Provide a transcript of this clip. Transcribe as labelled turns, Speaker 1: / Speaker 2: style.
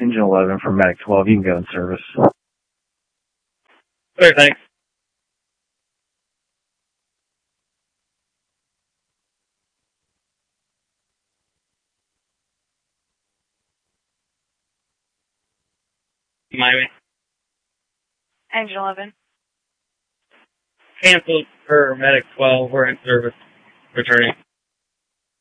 Speaker 1: Engine 11 for Medic 12. You can go in service.
Speaker 2: Okay, thanks. Miami.
Speaker 3: Engine 11.
Speaker 2: Canceled for Medic 12. We're in service. Returning.